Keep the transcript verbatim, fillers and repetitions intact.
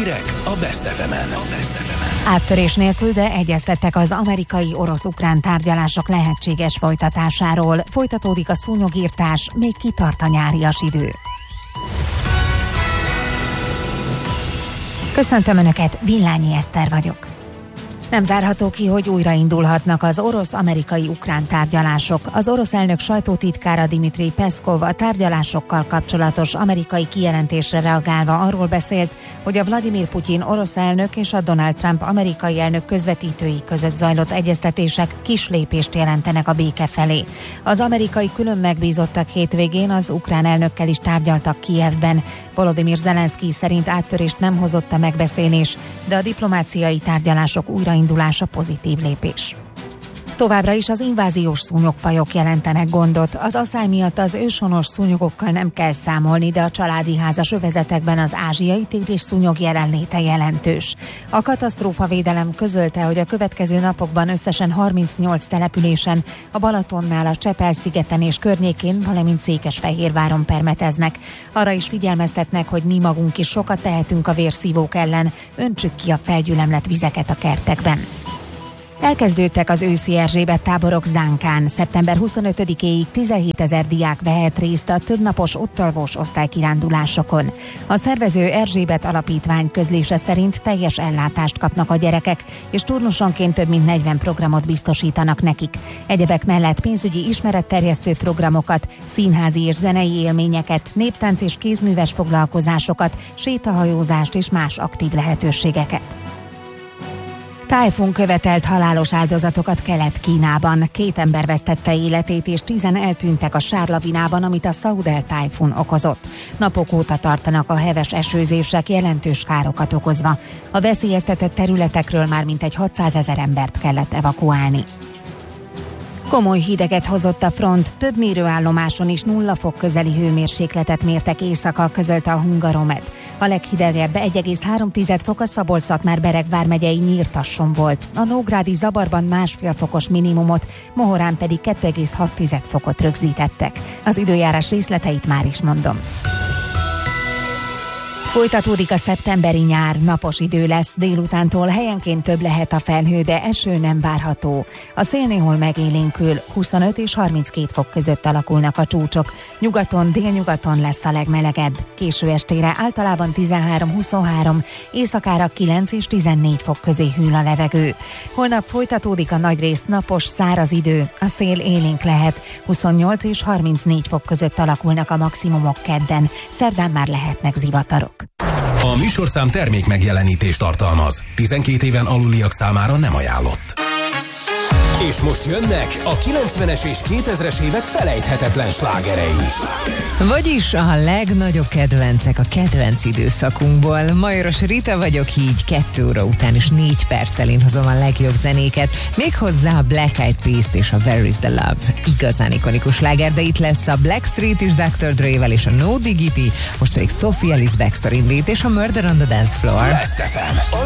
Hírek a Best ef emen. Áttörés nélkül, de egyeztettek az amerikai orosz-ukrán tárgyalások lehetséges folytatásáról. Folytatódik a szúnyogírtás, még kitart a nyárias idő. Köszöntöm Önöket, Villányi Eszter vagyok. Nem zárható ki, hogy újraindulhatnak az orosz-amerikai-ukrán tárgyalások. Az orosz elnök sajtótitkára Dmitrij Peszkov a tárgyalásokkal kapcsolatos amerikai kijelentésre reagálva arról beszélt, hogy a Vladimir Putyin orosz elnök és a Donald Trump amerikai elnök közvetítői között zajlott egyeztetések kis lépést jelentenek a béke felé. Az amerikai külön megbízottak hétvégén az ukrán elnökkel is tárgyaltak Kijevben. Volodymyr Zelenszkij szerint áttörést nem hozott a megbeszélés, de a diplomáciai tárgyalások újraindulása pozitív lépés. Továbbra is az inváziós szúnyogfajok jelentenek gondot. Az asszály miatt az őshonos szúnyogokkal nem kell számolni, de a családi házas övezetekben az ázsiai tigris szúnyog jelenléte jelentős. A katasztrófavédelem közölte, hogy a következő napokban összesen harmincnyolc településen, a Balatonnál, a Csepel-szigeten és környékén, valamint Székesfehérváron permeteznek. Arra is figyelmeztetnek, hogy mi magunk is sokat tehetünk a vérszívók ellen, öntsük ki a felgyülemlett vizeket a kertekben. Elkezdődtek az őszi Erzsébet táborok Zánkán. szeptember huszonötödikéig tizenhétezer diák vehet részt a többnapos ottalvós osztálykirándulásokon. A szervező Erzsébet Alapítvány közlése szerint teljes ellátást kapnak a gyerekek, és turnusonként több mint negyven programot biztosítanak nekik. Egyebek mellett pénzügyi ismeretterjesztő programokat, színházi és zenei élményeket, néptánc és kézműves foglalkozásokat, sétahajózást és más aktív lehetőségeket. Tájfun követelt halálos áldozatokat Kelet-Kínában. Két ember vesztette életét és tízen eltűntek a sárlavinában, amit a Saudel tájfun okozott. Napok óta tartanak a heves esőzések, jelentős károkat okozva. A veszélyeztetett területekről már mintegy hatszázezer embert kellett evakuálni. Komoly hideget hozott a front, több mérőállomáson is nulla fok közeli hőmérsékletet mértek éjszaka, közölte a Hungaromet. A leghidegebb egy egész három fok a Szabolcs-Szatmár-Bereg vármegyei Nyírtasson volt. A nógrádi Zabarban másfél fokos minimumot, Mohorán pedig kettő egész hat fokot rögzítettek. Az időjárás részleteit már is mondom. Folytatódik a szeptemberi nyár, napos idő lesz, délutántól helyenként több lehet a felhő, de eső nem várható. A szél néhol megélénkül, huszonöt és harminckét fok között alakulnak a csúcsok. Nyugaton, délnyugaton lesz a legmelegebb. Késő estére általában tizenhárom-huszonhárom, éjszakára kilenc és tizennégy fok közé hűl a levegő. Holnap folytatódik a nagyrészt napos, száraz idő, a szél élénk lehet, huszonnyolc és harmincnégy fok között alakulnak a maximumok kedden, szerdán már lehetnek zivatarok. A műsorszám termék megjelenítést tartalmaz. tizenkét éven aluliak számára nem ajánlott. És most jönnek a kilencvenes és kétezres évek felejthetetlen slágerei. Vagyis a legnagyobb kedvencek a kedvenc időszakunkból. Majoros Rita vagyok, így kettő óra után és négy perccel én hozom a legjobb zenéket. Méghozzá a Black Eyed Peas-t és a Where is the Love. Igazán ikonikus sláger, de itt lesz a Blackstreet is doktor Dre-vel és a No Diggity, most pedig Sophie Ellis Bextor indít és a Murder on the Dance Floor. Best ef em.